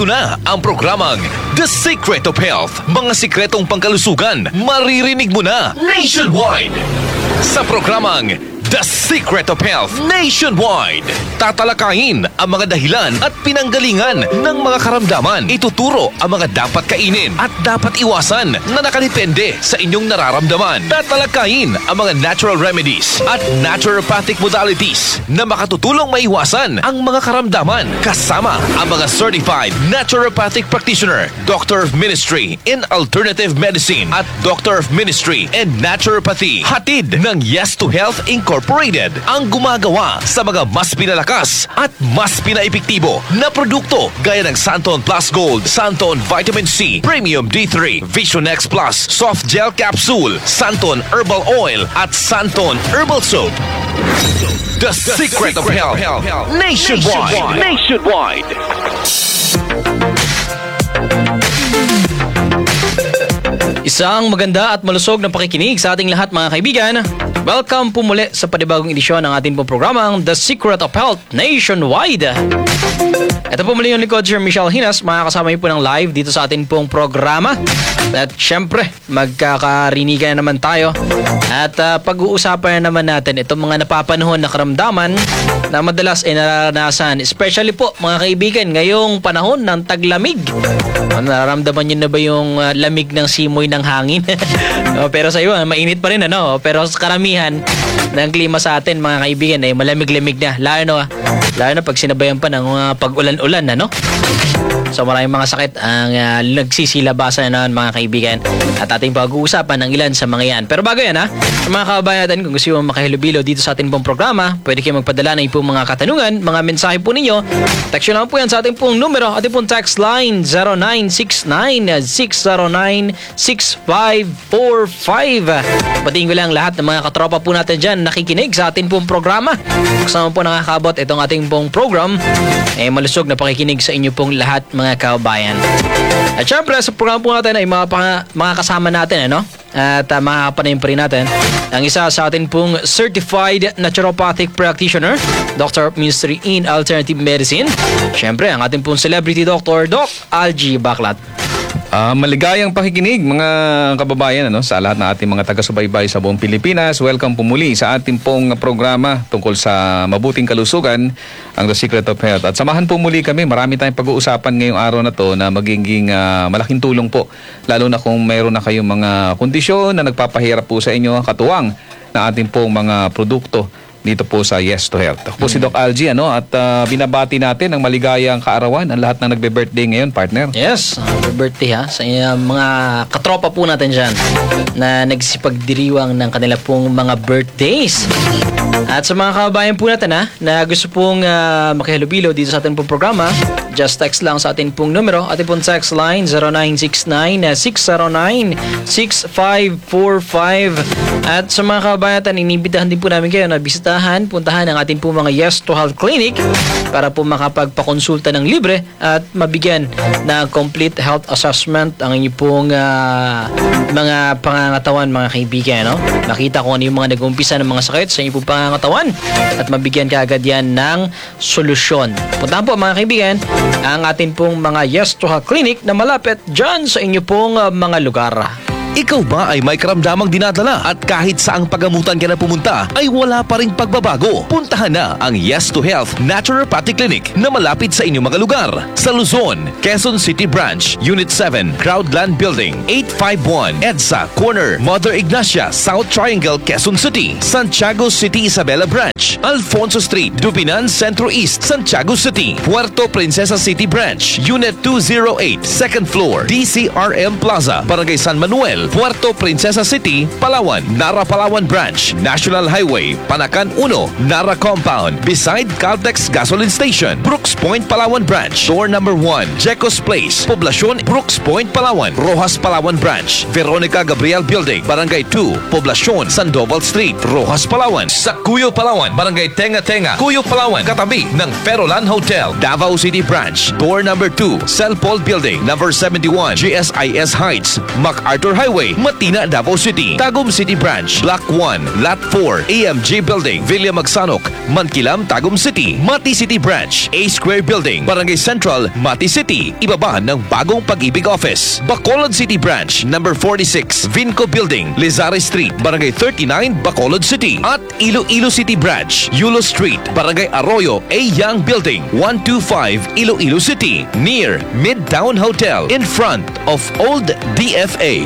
Narito na ang programang The Secret of Health. Mga sikretong pangkalusugan, maririnig mo na nationwide. Sa programang The Secret of Health Nationwide, tatalakayin ang mga dahilan at pinanggalingan ng mga karamdaman. Ituturo ang mga dapat kainin at dapat iwasan na nakadepende sa inyong nararamdaman. Tatalakayin ang mga natural remedies at naturopathic modalities na makatutulong maiwasan ang mga karamdaman. Kasama ang mga certified naturopathic practitioner, Doctor of Ministry in Alternative Medicine at Doctor of Ministry in Naturopathy. Hatid ng Yes to Health Incorporated ang gumagawa sa mga mas pinalakas at mas pinaepektibo na produkto gaya ng Santon Plus Gold, Santon Vitamin C, Premium D3, Vision X Plus, Soft Gel Capsule, Santon Herbal Oil at Santon Herbal Soap. The Secret of Health Nationwide. Isang maganda at malusog na pakikinig sa ating lahat, mga kaibigan. Welcome po muli sa panibagong edisyon ng ating pong programang The Secret of Health Nationwide. Ito po muli yung likod, Sir Michelle Hinas. Makakasama niyo po ng live dito sa ating pong programa. At syempre, magkakarinigan naman tayo. At pag-uusapan naman natin itong mga napapanahon na karamdaman na madalas ay nararanasan. Especially po, mga kaibigan, ngayong panahon ng taglamig. Nararamdaman niyo na ba yung lamig ng simoy ng hangin? Pero sa iyo, mainit pa rin, ano? Pero sa karamihan ng klima sa atin, mga kaibigan, ay malamig-lamig na. Lalo na pag sinabayan pa ng pag-ulan-ulan, ano? So maraming mga sakit ang nagsisilabasan na naman, mga kaibigan. At ating pag-uusapan ng ilan sa mga yan. Pero bago yan, sa mga kababayan natin, kung gusto mo makahilubilo dito sa ating pong programa, pwede kayo magpadala ng ipong mga katanungan, mga mensahe po ninyo. Text lang po yan sa ating pong numero, ating pong text line 0969-609-6545. Batiin ko lang lahat ng mga katropa po natin dyan nakikinig sa ating pong programa. Kasama po nakakabot itong ating pong program, malusog na pakikinig sa inyo pong lahat, mga kababayan. At syempre, sa programa po natin ay mga kasama natin, ano? At makakapanayin pa rin natin ang isa sa atin pong certified naturopathic practitioner, Doctor of Ministry in Alternative Medicine. Syempre, ang ating pong celebrity doctor, Doc Algie Baclat. Maligayang pakikinig, mga kababayan, sa lahat ng ating mga taga-subaybay sa buong Pilipinas. Welcome po muli sa ating pong programa tungkol sa mabuting kalusugan, ang The Secret of Health. At samahan po muli kami, marami tayong pag-uusapan ngayong araw na to na magiging malaking tulong po. Lalo na kung mayroon na kayong mga kondisyon na nagpapahirap po sa inyo, katuwang na ating pong mga produkto dito po sa Yes to Health. Ako po si Doc Algie, at binabati natin ang maligayang kaarawan ang lahat ng nagbe-birthday ngayon, partner. Yes, birthday sa mga katropa po natin dyan na nagsipagdiriwang ng kanila pong mga birthdays. At sa mga kababayan po natin na gusto pong makihalubilo dito sa ating pong programa, just text lang sa ating pong numero, ating pong text line 0969-609-6545. At sa mga kababayan natin, inibitahan din po namin kayo na puntahan ang ating po mga Yes to Health Clinic para po makapagpakonsulta ng libre at mabigyan ng complete health assessment ang inyong pong mga pangangatawan, mga kaibigan. Makita kung ano yung mga nag-umpisa ng mga sakit sa inyong pong pangangatawan at mabigyan kaagad yan ng solusyon. Puntahan po, mga kaibigan, ang ating pong mga Yes to Health Clinic na malapit dyan sa inyong pong mga lugar. Ikaw ba ay may karamdamang dinadala at kahit saang pagamutan ka na pumunta ay wala pa ring pagbabago? Puntahan na ang Yes to Health Naturopathic Clinic na malapit sa inyong mga lugar. Sa Luzon, Quezon City Branch, Unit 7, Crowdland Building, 851, EDSA, Corner, Mother Ignacia, South Triangle, Quezon City. Santiago City, Isabela Branch, Alfonso Street, Dupinan, Centro East, Santiago City. Puerto Princesa City Branch, Unit 208, Second Floor, DCRM Plaza, Barangay San Manuel, Puerto Princesa City, Palawan. Nara Palawan Branch, National Highway, Panacan 1, Nara Compound, beside Caltex Gasoline Station. Brooks Point, Palawan Branch, Door number 1, Jecos Place, Poblacion, Brooks Point, Palawan. Rojas Palawan Branch, Veronica Gabriel Building, Barangay 2, Poblacion, Sandoval Street, Rojas Palawan. Sa Cuyo Palawan, Barangay Tenga Tenga, Cuyo Palawan, katabi ng Ferolan Hotel. Davao City Branch, Door number 2, Cell Paul Building, number 71, GSIS Heights, MacArthur Highway. Highway, Matina, Davao City. Tagum City Branch, Block 1, Lot 4, AMJ Building, Villa Magsanok, Mankilam, Tagum City. Mati City Branch, A Square Building, Barangay Central, Mati City. Ibaba ng bagong Pag-ibig Office. Bacolod City Branch, number 46, Vinco Building, Lizares Street, Barangay 39, Bacolod City. At Iloilo City Branch, Yulo Street, Barangay Arroyo, A Young Building, 125, Iloilo City. Near Midtown Hotel, in front of Old DFA.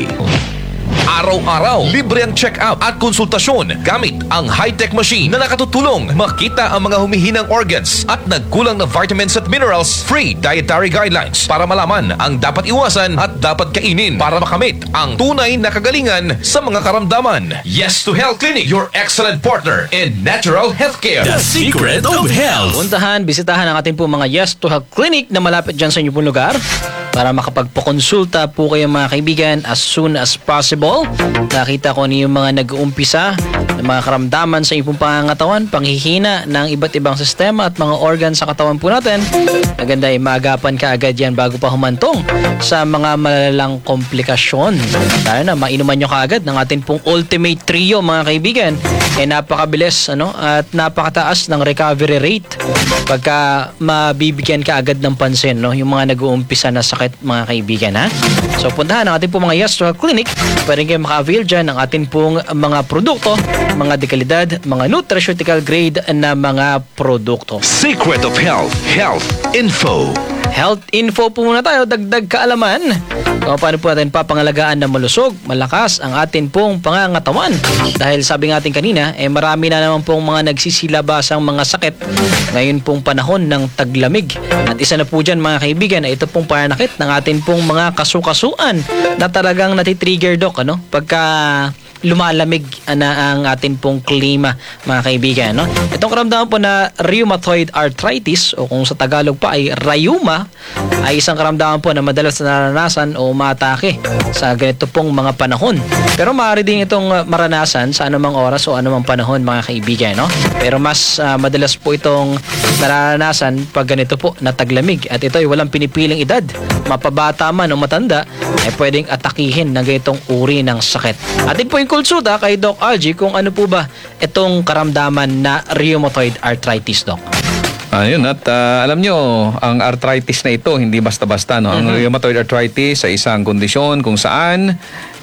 Araw-araw, libre ang check-up at konsultasyon gamit ang high-tech machine na nakatutulong makita ang mga humihinang organs at nagkulang na vitamins at minerals. Free dietary guidelines para malaman ang dapat iwasan at dapat kainin para makamit ang tunay na kagalingan sa mga karamdaman. Yes to Health Clinic, your excellent partner in natural healthcare. The Secret of Health. Puntahan, bisitahan ang ating po mga Yes to Health Clinic na malapit dyan sa inyong pong lugar para makapagpakonsulta po kayo mga kaibigan as soon as possible. Nakita ko ano yung mga nag-uumpisa ng mga karamdaman sa inyong pangangatawan, panghihina ng iba't ibang sistema at mga organ sa katawan po natin. Maganda ay maagapan ka agad yan bago pa humantong sa mga malalang komplikasyon. Dahil na mainuman nyo kaagad ng ating pong Ultimate Trio mga kaibigan. Napakabilis at napakataas ng recovery rate pagka mabibigyan ka agad ng pansin yung mga nag-uumpisa na sakit mga kaibigan ha. So puntahan ang ating pong mga Yes to Health Clinic. Pwede kayo maka-avail dyan ng ating pong mga produkto, mga dekalidad, mga nutraceutical grade na mga produkto. Secret of Health, Health Info. Health info po muna tayo, dagdag kaalaman kung paano po natin papangalagaan na malusog, malakas ang atin pong pangangatawan. Dahil sabi nga atin kanina, marami na naman pong mga nagsisilabasang mga sakit ngayon pong panahon ng taglamig. At isa na po dyan mga kaibigan na ito pong pananakit ng atin pong mga kasukasuan na talagang natitrigger doc pagka lumalamig na ang atin pong klima mga kaibigan. Itong karamdaman po na rheumatoid arthritis o kung sa Tagalog pa ay rheuma ay isang karamdaman po na madalas na naranasan o umatake sa ganito pong mga panahon. Pero maaari din itong maranasan sa anumang oras o anumang panahon mga kaibigan. Pero mas madalas po itong naranasan pag ganito po na taglamig at ito ay walang pinipiling edad, mapabata man o matanda ay pwedeng atakihin ng ganitong uri ng sakit. Atin po yung konsulta kay Doc Algie kung ano po ba itong karamdaman na rheumatoid arthritis, Doc. Ayun, at alam nyo, ang arthritis na ito, hindi basta-basta. Ang rheumatoid arthritis ay isang kondisyon kung saan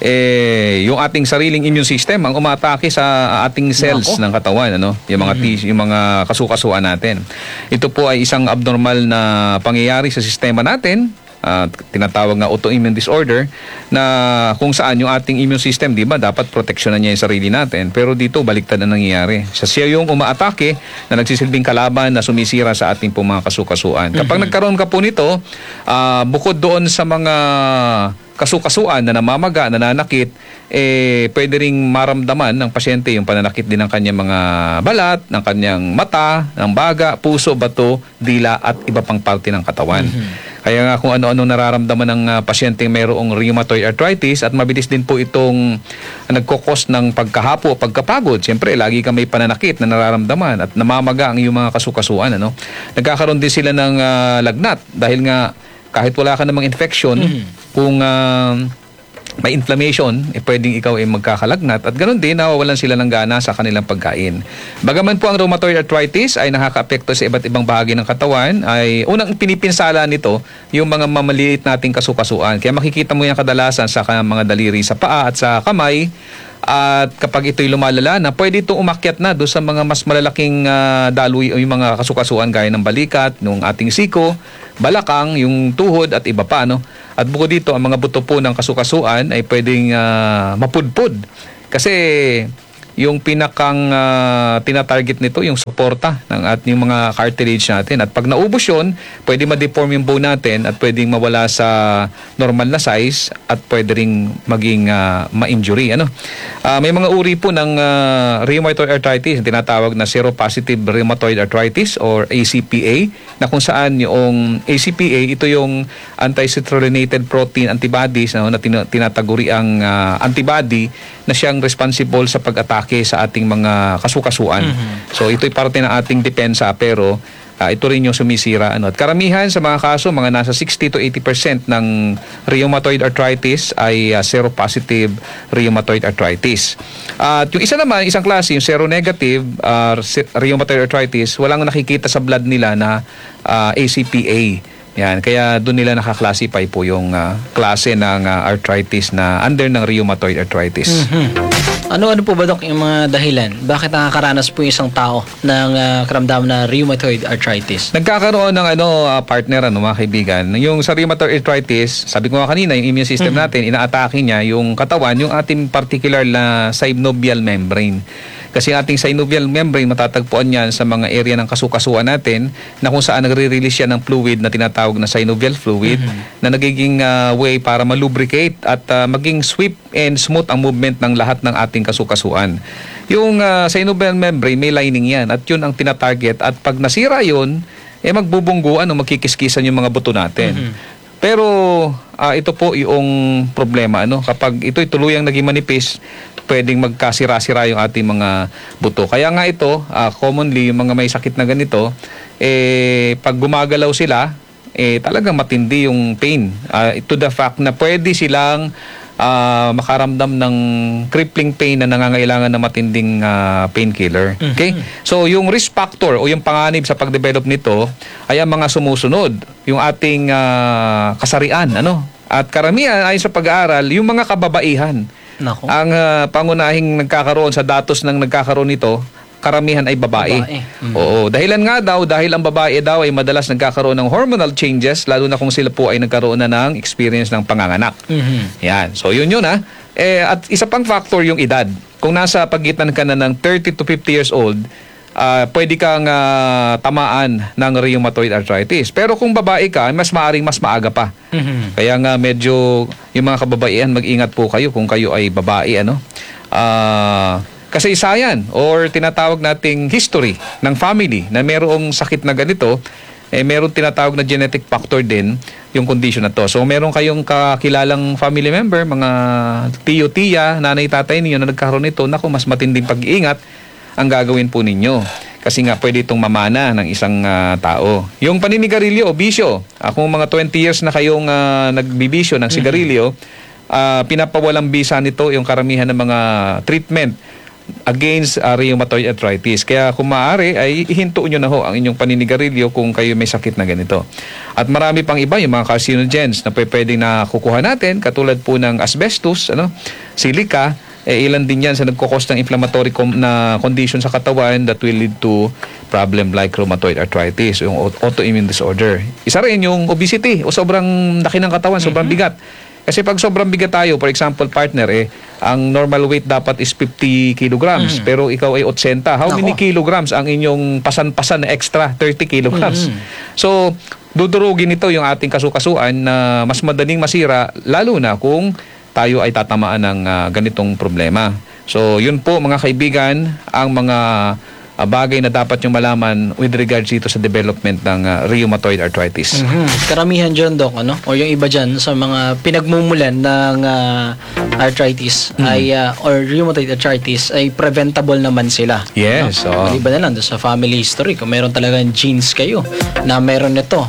yung ating sariling immune system ang umatake sa ating cells ng katawan. Yung mga yung mga kasukasuan natin. Ito po ay isang abnormal na pangyayari sa sistema natin. Tinatawag na autoimmune disorder na kung saan yung ating immune system, di ba, dapat proteksyonan niya yung sarili natin. Pero dito, baliktad na nangyayari. Siya yung umaatake na nagsisilbing kalaban na sumisira sa ating pong mga kasukasuan. Kapag nagkaroon ka po nito, bukod doon sa mga kasukasuan na namamaga, nananakit, pwede ring maramdaman ng pasyente yung pananakit din ng kanyang mga balat, ng kanyang mata, ng baga, puso, bato, dila at iba pang parte ng katawan. Kaya nga kung ano-ano nararamdaman ng pasyenteng mayroong rheumatoid arthritis at mabilis din po itong nagkokos ng pagkahapo o pagkapagod. Siyempre, lagi ka may pananakit na nararamdaman at namamaga ang iyong mga kasukasuan. Nagkakaroon din sila ng lagnat dahil nga kahit wala ka namang infection, kung may inflammation, pwedeng ikaw ay magkakalagnat at ganoon din, nawawalan sila ng gana sa kanilang pagkain. Bagaman po ang rheumatoid arthritis ay nakaka-apekto sa iba't ibang bahagi ng katawan, ay unang pinipinsala nito yung mga mamaliit nating kasukasuan. Kaya makikita mo yan kadalasan sa mga daliri sa paa at sa kamay. At kapag ito'y lumalala na, pwede itong umakyat na doon sa mga mas malalaking daloy o yung mga kasukasuan gaya ng balikat, ng ating siko, balakang, yung tuhod at iba pa. At bukod dito, ang mga buto po ng kasukasuan ay pwedeng mapudpud. Kasi yung pinakang tinatarget nito, yung suporta at yung mga cartilage natin. At pag naubos yun, pwede ma-deform yung bone natin at pwedeng mawala sa normal na size at pwede ring maging ma-injury. May mga uri po ng rheumatoid arthritis, tinatawag na seropositive rheumatoid arthritis or ACPA, na kung saan yung ACPA, ito yung anti-citrullinated protein antibodies na tinataguri ang antibody na siyang responsible sa pag-atake sa ating mga kasukasuan. So ito'y parte ng ating depensa pero ito rin yung sumisira. At karamihan sa mga kaso, mga nasa 60 to 80% ng rheumatoid arthritis ay seropositive rheumatoid arthritis. At yung isa naman, isang klase, yung seronegative rheumatoid arthritis, walang nakikita sa blood nila na ACPA. Yan, kaya doon nila nakaklasify po yung klase ng arthritis na under ng rheumatoid arthritis. Ano po ba, Dok, yung mga dahilan? Bakit nakakaranas po yung isang tao ng karamdaman na rheumatoid arthritis? Nagkakaroon ng partner, mga kaibigan. Yung sa rheumatoid arthritis, sabi ko nga kanina, yung immune system natin, inaatake niya yung katawan, yung ating particular na synovial membrane. Kasi ating synovial membrane, matatagpuan yan sa mga area ng kasukasuan natin na kung saan nagre-release yan ng fluid na tinatawag na synovial fluid na nagiging way para malubricate at maging swift and smooth ang movement ng lahat ng ating kasukasuan. Yung synovial membrane, may lining yan at yun ang tinatarget at pag nasira yun, magbubungguan o magkikiskisan yung mga buto natin. Pero ito po yung problema, kapag ito'y tuluyang naging manipis, pwedeng magkasira-sira yung ating mga buto. Kaya nga ito, commonly, yung mga may sakit na ganito, pag gumagalaw sila, talagang matindi yung pain. To the fact na pwede silang makaramdam ng crippling pain na nangangailangan ng matinding painkiller. Okay? So, yung risk factor o yung panganib sa pagdevelop nito ay ang mga sumusunod. Yung ating kasarian, At karamihan, ayon sa pag-aaral, yung mga kababaihan. Nako. Ang pangunahing nagkakaroon sa datos ng nagkakaroon nito, karamihan ay babae. Oo, dahilan nga daw, dahil ang babae daw ay madalas nagkakaroon ng hormonal changes, lalo na kung sila po ay nagkaroon na ng experience ng panganganak. Yan. So yun at isa pang factor yung edad. Kung nasa pagitan ka na ng 30 to 50 years old, pwede kang tamaan ng rheumatoid arthritis. Pero kung babae ka, mas maaga pa. Kaya nga medyo yung mga kababaihan, mag-ingat po kayo kung kayo ay babae, kasaysayan or tinatawag nating history ng family na merong sakit na ganito, meron tinatawag na genetic factor din yung condition na to. So meron kayong kakilalang family member, mga tiyo, tiya, nanay, tatay niyo na nagkaroon nito, naku, mas matinding pag-iingat ang gagawin po ninyo. Kasi nga pwede itong mamana ng isang tao. Yung paninigarilyo o bisyo, kung mga 20 years na kayong nagbibisyo ng sigarilyo, pinapawalang bisa nito yung karamihan ng mga treatment against rheumatoid arthritis. Kaya kung maaari ay ihinto nyo na ho ang inyong paninigarilyo kung kayo may sakit na ganito. At marami pang iba, yung mga carcinogens na pwedeng na kukuha natin, katulad po ng asbestos, silica, ilan din yan sa nagkukos ng inflammatory na condition sa katawan that will lead to problem like rheumatoid arthritis, yung autoimmune disorder. Isa rin yung obesity o sobrang laki ng katawan, sobrang bigat. Kasi pag sobrang bigat tayo, for example, partner, ang normal weight dapat is 50 kilograms, pero ikaw ay 80. How many kilograms ang inyong pasan-pasan na extra? 30 kilograms. So, dudurugin ito yung ating kasukasuan na mas madaling masira, lalo na kung tayo ay tatamaan ng ganitong problema. So, yun po mga kaibigan, ang mga bagay na dapat nyo malaman with regards dito sa development ng rheumatoid arthritis. Karamihan dyan, Doc, o yung iba dyan sa mga pinagmumulan ng arthritis or rheumatoid arthritis ay preventable naman sila. Yes. Maliban na lang sa family history, kung meron talagang genes kayo na meron nito,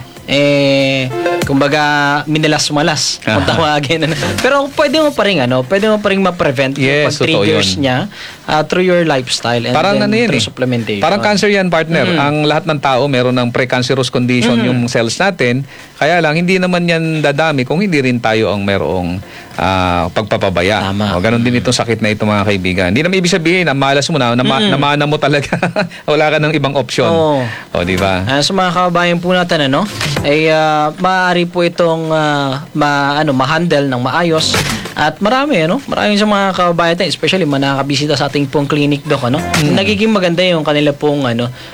kumbaga minalas-malas kung tawagin. Pero pwede mo pa rin ma-prevent yung pag-triggers niya through your lifestyle and parang then through supplementation. Parang cancer yan, partner. Ang lahat ng tao meron ng precancerous condition yung cells natin. Kaya lang hindi naman yan dadami kung hindi rin tayo ang merong pagpapabaya. Tama. Ganon din itong sakit na ito, mga kaibigan. Hindi naman ibig sabihin na malas mo na, namana mo talaga. Wala ka ng ibang option. O, di ba? Sa mga kababayan po natin, ay maaari po itong ma-handle ng maayos. At maraming sa mga kababayan, especially mga nakakabisita sa ating pong clinic, Doc, nagiging maganda yung kanila pong